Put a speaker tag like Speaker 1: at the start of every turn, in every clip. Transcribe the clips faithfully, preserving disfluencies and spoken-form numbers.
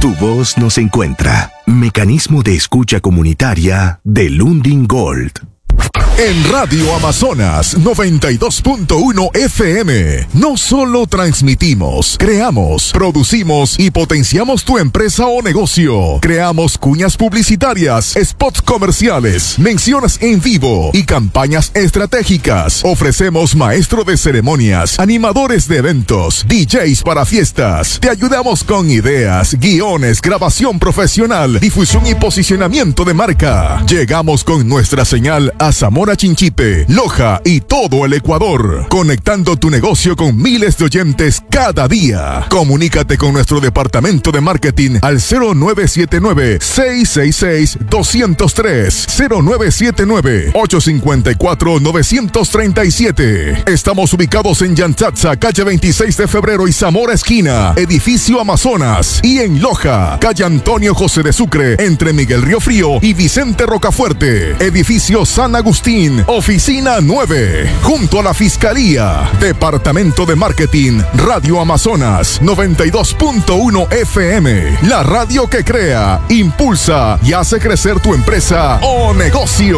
Speaker 1: Tu voz nos encuentra. Mecanismo de escucha comunitaria de Lundin Gold.
Speaker 2: En Radio Amazonas noventa y dos punto uno F M, no solo transmitimos, creamos, producimos y potenciamos tu empresa o negocio. Creamos cuñas publicitarias, spots comerciales, menciones en vivo y campañas estratégicas. Ofrecemos maestro de ceremonias, animadores de eventos, D Js para fiestas. Te ayudamos con ideas, guiones, grabación profesional, difusión y posicionamiento de marca. Llegamos con nuestra señal a Zamora, Chinchipe, Loja y todo el Ecuador, conectando tu negocio con miles de oyentes cada día. Comunícate con nuestro departamento de marketing al cero nueve siete nueve, seis seis seis, dos cero tres, cero nueve siete nueve, ocho cinco cuatro, nueve tres siete. Estamos ubicados en Yantzaza, calle veintiséis de febrero y Zamora esquina, edificio Amazonas, y en Loja, calle Antonio José de Sucre, entre Miguel Río Frío y Vicente Rocafuerte, edificio San Agustín, oficina nueve, junto a la Fiscalía, Departamento de Marketing, Radio Amazonas noventa y dos punto uno F M, la radio que crea, impulsa y hace crecer tu empresa o negocio.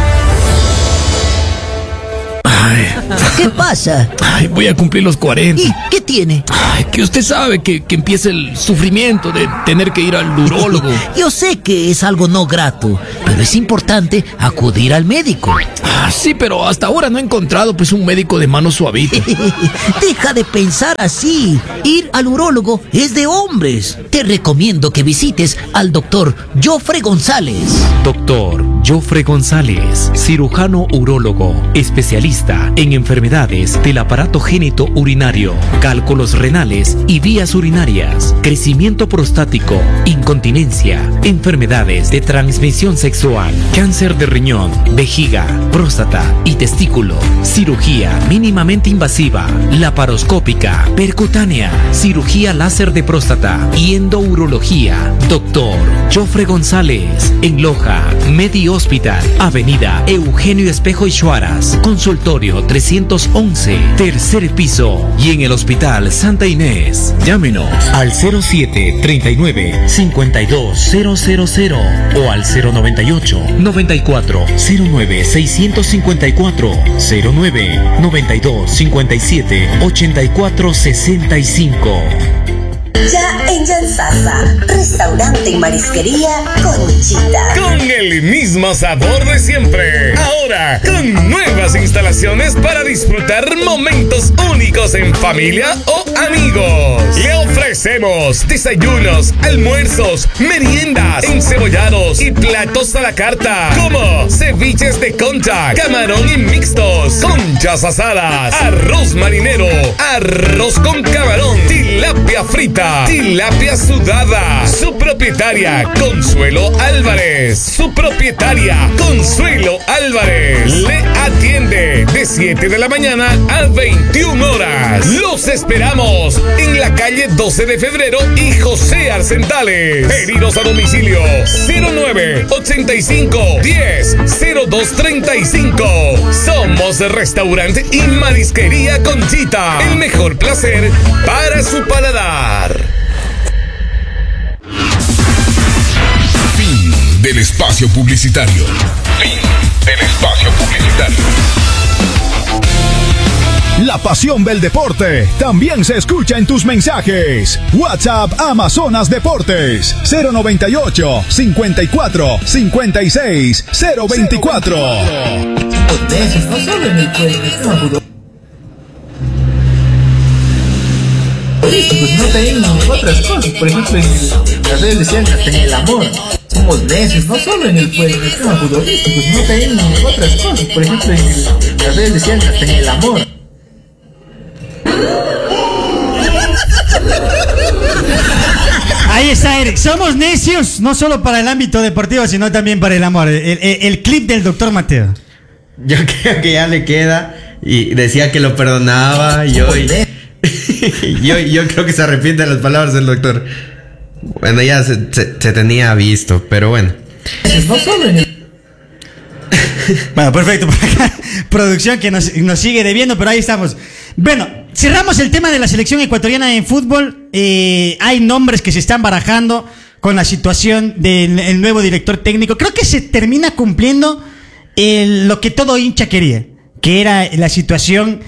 Speaker 3: Ay.
Speaker 4: ¿Qué pasa?
Speaker 3: Ay, voy a cumplir los cuarenta.
Speaker 4: ¿Y qué tiene?
Speaker 3: Ay, que usted sabe que, que empieza el sufrimiento de tener que ir al urólogo.
Speaker 4: Yo sé que es algo no grato, pero es importante acudir al médico.
Speaker 3: Ah, sí, pero hasta ahora no he encontrado pues un médico de mano suavita.
Speaker 4: Deja de pensar así. Ir al urólogo es de hombres. Te recomiendo que visites al doctor Jofre González.
Speaker 5: Doctor Jofre González, cirujano urólogo, especialista en enfermedades del aparato genitourinario, cálculos renales y vías urinarias, crecimiento prostático, incontinencia, enfermedades de transmisión sexual, cáncer de riñón, vejiga, próstata y testículo, cirugía mínimamente invasiva, laparoscópica, percutánea, cirugía láser de próstata y endourología. Doctor Jofre González, en Loja, Medi Hospital, Avenida Eugenio Espejo y Chuaras, consultorio trescientos once, tercer piso, y en el Hospital Santa Inés. Llámenos al cero siete, treinta y nueve, cincuenta y dos cero cero cero o al cero noventa y ocho, noventa y cuatro, cero nueve, seiscientos cincuenta y cuatro, cero nueve, noventa y dos, cincuenta y siete, ochenta y cuatro, sesenta y cinco.
Speaker 6: Ya en Yantzaza, restaurante y marisquería Conchita.
Speaker 7: Con el mismo sabor de siempre. Ahora, con nuevas instalaciones para disfrutar momentos únicos en familia o amigos. Le ofrecemos desayunos, almuerzos, meriendas, encebollados y platos a la carta, como ceviches de concha, camarón y mixtos, conchas asadas, arroz marinero, arroz con camarón, tilapia frita, tilapia sudada. Su propietaria, Consuelo Álvarez. Su propietaria, Consuelo Álvarez. Le atiende de siete de la mañana a veintiuna horas. Los esperamos en la calle doce de febrero y José Arcentales. Pedidos a domicilio cero nueve, ochenta y cinco, diez, cero dos treinta y cinco. Somos restaurante y marisquería Conchita. El mejor placer para su paladar.
Speaker 2: Fin del espacio publicitario. Fin del espacio publicitario.
Speaker 8: La pasión del deporte también se escucha en tus mensajes. WhatsApp Amazonas Deportes cero noventa y ocho, cincuenta y cuatro, cincuenta y seis, cero veinticuatro.
Speaker 9: Pues no tenemos otras cosas, por ejemplo en las redes decían hasta en el amor somos necios, no solo en el, pues, en el tema futbolístico, pues no tenemos otras cosas, por ejemplo en el, las redes decían hasta en el amor.
Speaker 10: Ahí está, Eric. Somos necios, no solo para el ámbito deportivo, sino también para el amor. El, el, el clip del doctor Mateo.
Speaker 11: Yo creo que ya le queda. Y decía que lo perdonaba. Y hoy. yo, yo creo que se arrepiente de las palabras del doctor. Bueno, ya se, se, se tenía visto, pero bueno.
Speaker 9: No solo en el...
Speaker 10: Bueno, perfecto. Por acá, producción que nos, nos sigue debiendo, pero ahí estamos. Bueno. cerramos el tema de la selección ecuatoriana en fútbol. Eh, hay nombres que se están barajando con la situación del el nuevo director técnico. Creo que se termina cumpliendo el, lo que todo hincha quería, que era la situación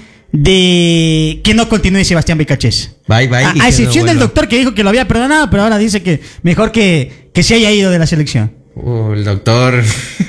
Speaker 10: de que no continúe Sebastián Becachés.
Speaker 11: Bye, bye.
Speaker 10: A, a excepción no del doctor que dijo que lo había perdonado, pero ahora dice que mejor que, que se haya ido de la selección.
Speaker 11: Uh, el doctor.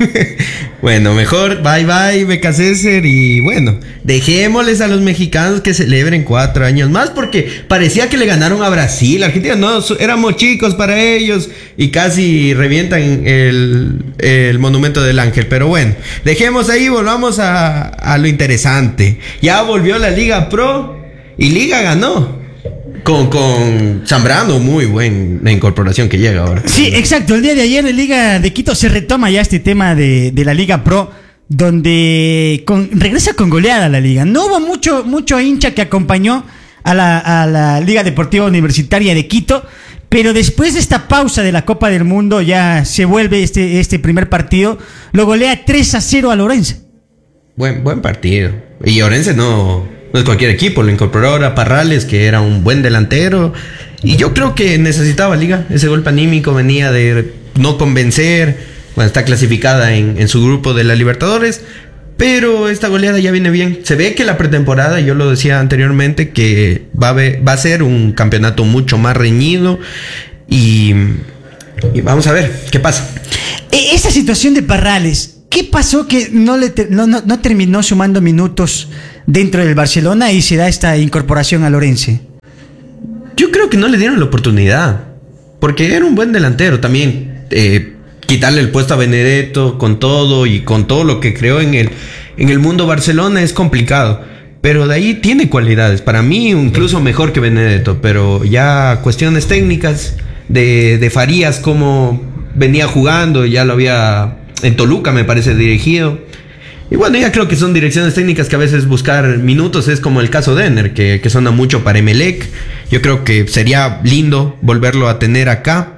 Speaker 11: Bueno, mejor bye bye Becasséser. Y bueno, dejémosles a los mexicanos que celebren cuatro años más, porque parecía que le ganaron a Brasil. Argentina no, éramos chicos para ellos y casi revientan el, el monumento del Ángel. Pero bueno, dejemos ahí, volvamos a, a lo interesante. Ya volvió la Liga Pro y Liga ganó. Con, con Zambrano, muy buena incorporación que llega ahora.
Speaker 10: Sí, exacto. El día de ayer en Liga de Quito se retoma ya este tema de, de la Liga Pro, donde con, regresa con goleada la Liga. No hubo mucho, mucho hincha que acompañó a la, a la Liga Deportiva Universitaria de Quito, pero después de esta pausa de la Copa del Mundo ya se vuelve este, este primer partido. Lo golea tres a cero a Orense.
Speaker 11: Buen, buen partido. Y Orense no... No es cualquier equipo, lo incorporó ahora Parrales, que era un buen delantero. Y yo creo que necesitaba Liga. Ese golpe anímico venía de no convencer. Bueno, está clasificada en, en su grupo de la Libertadores. Pero esta goleada ya viene bien. Se ve que la pretemporada, yo lo decía anteriormente, que va a, ver, va a ser un campeonato mucho más reñido. Y, y vamos a ver qué pasa.
Speaker 10: Esa situación de Parrales, ¿qué pasó que no, le te, no, no, no terminó sumando minutos dentro del Barcelona y se da esta incorporación al Orense?
Speaker 11: Yo creo que no le dieron la oportunidad, porque era un buen delantero también. Eh, quitarle el puesto a Benedetto con todo y con todo lo que creó en el, en el mundo Barcelona es complicado, pero de ahí tiene cualidades, para mí incluso mejor que Benedetto. Pero ya cuestiones técnicas de, de Farías, cómo venía jugando, ya lo había en Toluca me parece dirigido. Y bueno, ya creo que son direcciones técnicas que a veces buscar minutos es como el caso de Ener, que, que suena mucho para Emelec. Yo creo que sería lindo volverlo a tener acá.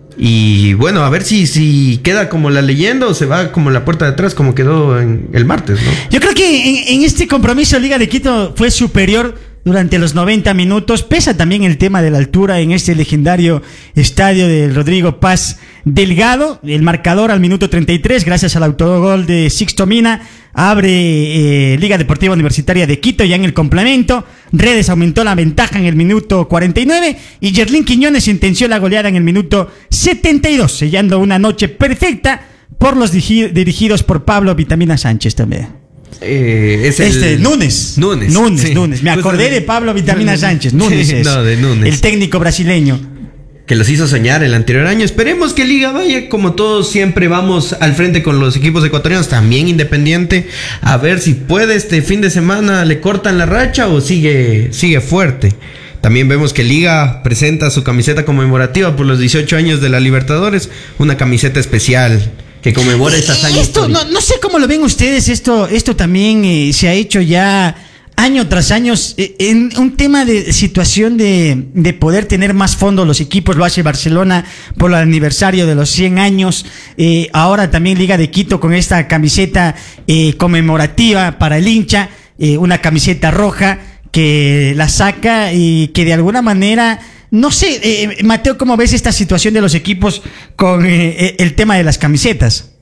Speaker 11: Y bueno, a ver si, si queda como la leyenda o se va como la puerta de atrás como quedó en el martes, ¿no?
Speaker 10: Yo creo que en, en este compromiso Liga de Quito fue superior durante los noventa minutos. Pesa también el tema de la altura en este legendario estadio de Rodrigo Paz Delgado. El marcador al minuto treinta y tres, gracias al autogol de Sixto Mina, abre eh, Liga Deportiva Universitaria de Quito ya en el complemento. Redes aumentó la ventaja en el minuto cuarenta y nueve y Yerlín Quiñones sentenció la goleada en el minuto setenta y dos, sellando una noche perfecta por los digi- dirigidos por Pablo Vitamina Sánchez también.
Speaker 11: Eh, es
Speaker 10: este,
Speaker 11: el...
Speaker 10: Núñez.
Speaker 11: Núñez.
Speaker 10: Núñez,
Speaker 11: sí.
Speaker 10: Núñez. Me acordé de Pablo Vitamina Sánchez. Núñez
Speaker 11: sí,
Speaker 10: es.
Speaker 11: No, de Núñez.
Speaker 10: El técnico brasileño.
Speaker 11: Que los hizo soñar el anterior año. Esperemos que Liga vaya como todos siempre vamos al frente con los equipos ecuatorianos, también Independiente. A ver si puede este fin de semana le cortan la racha o sigue, sigue fuerte. También vemos que Liga presenta su camiseta conmemorativa por los dieciocho años de la Libertadores. Una camiseta especial que conmemora estas años.
Speaker 10: Esto, no, no sé cómo lo ven ustedes, esto, esto también eh, se ha hecho ya año tras año, eh, en un tema de situación de, de poder tener más fondos los equipos. Lo hace Barcelona por el aniversario de los cien años, eh, ahora también Liga de Quito con esta camiseta eh, conmemorativa para el hincha, eh, una camiseta roja que la saca y que de alguna manera... No sé, eh, Mateo, ¿cómo ves esta situación de los equipos con eh, el tema de las camisetas?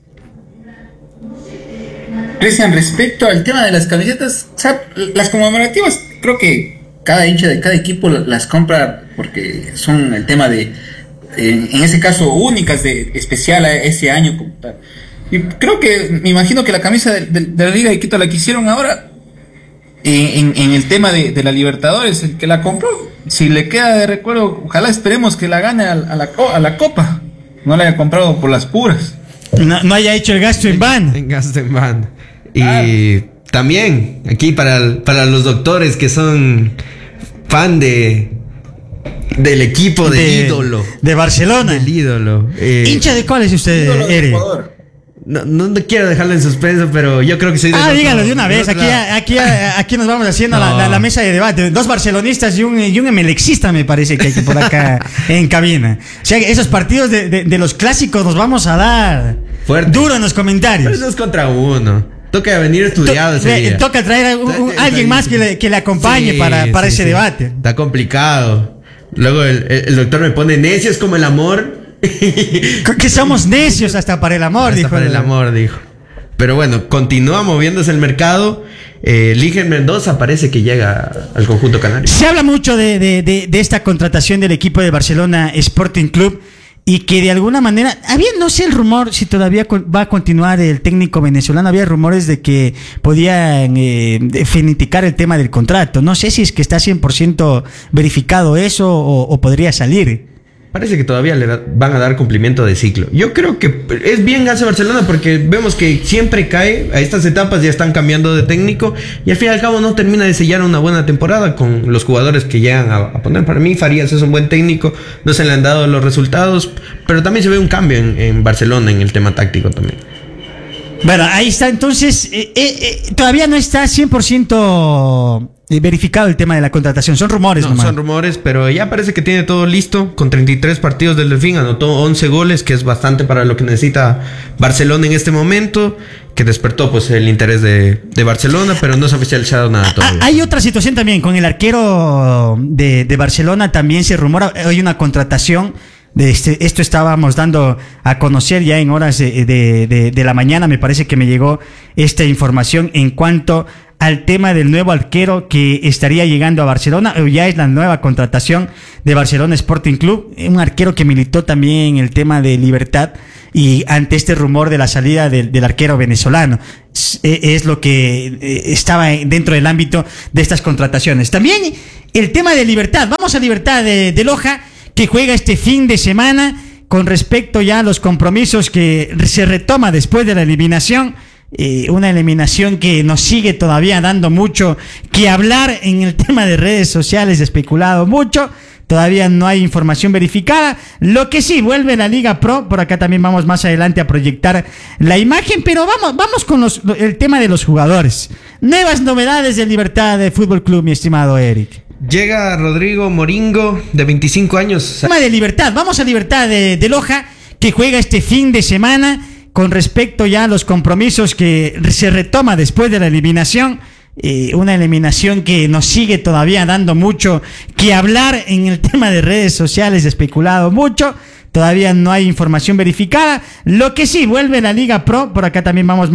Speaker 9: Cristian, respecto al tema de las camisetas, o sea, las conmemorativas, creo que cada hincha de cada equipo las compra porque son el tema de, en, en ese caso, únicas, de especial a ese año como tal. Y creo que, me imagino que la camisa de, de, de la Liga de Quito, la que hicieron ahora, En, en el tema de, de la Libertadores, el que la compró, si le queda de recuerdo, ojalá esperemos que la gane a, a, la, a la Copa, no la haya comprado por las puras,
Speaker 10: no, no haya hecho el gasto en van
Speaker 11: en gasto en van. Y ah. también aquí para, para los doctores que son fan de del equipo del de, ídolo
Speaker 10: de Barcelona,
Speaker 11: del ídolo,
Speaker 10: eh, hincha de cuál es usted, Ere?
Speaker 11: No, no, no quiero dejarlo en suspenso, pero yo creo que soy de...
Speaker 10: Ah, dígalo de una vez. Aquí, aquí, aquí nos vamos haciendo no. la, la, la mesa de debate. Dos barcelonistas y un, y un emelexista, me parece que hay por acá en cabina. O sea, esos partidos de, de, de los clásicos nos vamos a dar fuerte, duro en los comentarios.
Speaker 11: Pero eso es contra uno. Toca venir estudiado ese día.
Speaker 10: Toca traer a un, un, alguien más que le, que le acompañe sí, para, para sí, ese sí. debate.
Speaker 11: Está complicado. Luego el, el doctor me pone necios como el amor.
Speaker 10: Que somos necios hasta para el amor,
Speaker 11: hasta
Speaker 10: dijo.
Speaker 11: para el amor, dijo. Pero bueno, continúa moviéndose el mercado. Eh, Liger Mendoza parece que llega al conjunto canario.
Speaker 10: Se habla mucho de, de, de, de esta contratación del equipo de Barcelona Sporting Club y que de alguna manera, había, no sé el rumor si todavía va a continuar el técnico venezolano, había rumores de que podían eh, finiquitar el tema del contrato. No sé si es que está cien por ciento verificado eso o, o podría salir.
Speaker 11: Parece que todavía le da, van a dar cumplimiento de ciclo. Yo creo que es bien hace Barcelona porque vemos que siempre cae, a estas etapas ya están cambiando de técnico y al fin y al cabo no termina de sellar una buena temporada con los jugadores que llegan a, a poner. Para mí Farías es un buen técnico, no se le han dado los resultados, pero también se ve un cambio en, en Barcelona en el tema táctico también.
Speaker 10: Bueno, ahí está, entonces eh, eh, eh, todavía no está cien por ciento verificado el tema de la contratación, son rumores
Speaker 11: no,
Speaker 10: nomás.
Speaker 11: Son rumores, pero ya parece que tiene todo listo, con treinta y tres partidos del Delfín, anotó once goles, que es bastante para lo que necesita Barcelona en este momento, que despertó pues el interés de, de Barcelona, pero no se ha oficializado nada todavía.
Speaker 10: Hay otra situación también, con el arquero de, de Barcelona también se rumora, hay una contratación. De este, esto estábamos dando a conocer ya en horas de, de, de, de la mañana, me parece que me llegó esta información en cuanto al tema del nuevo arquero que estaría llegando a Barcelona, o ya es la nueva contratación de Barcelona Sporting Club, un arquero que militó también en el tema de Libertad y ante este rumor de la salida del, del arquero venezolano, es, es lo que estaba dentro del ámbito de estas contrataciones. También el tema de Libertad, vamos a Libertad de, de Loja, que juega este fin de semana con respecto ya a los compromisos que se retoma después de la eliminación, eh, una eliminación que nos sigue todavía dando mucho que hablar en el tema de redes sociales, especulado mucho, todavía no hay información verificada, lo que sí, vuelve la Liga Pro, por acá también vamos más adelante a proyectar la imagen, pero vamos, vamos con los, el tema de los jugadores, nuevas novedades de Libertad de Fútbol Club, mi estimado Eric.
Speaker 11: Llega Rodrigo Moringo, de veinticinco años.
Speaker 10: Tema de Libertad, vamos a Libertad de, de Loja, que juega este fin de semana con respecto ya a los compromisos que se retoma después de la eliminación, eh, una eliminación que nos sigue todavía dando mucho que hablar en el tema de redes sociales, especulado mucho, todavía no hay información verificada, lo que sí, vuelve la Liga Pro, por acá también vamos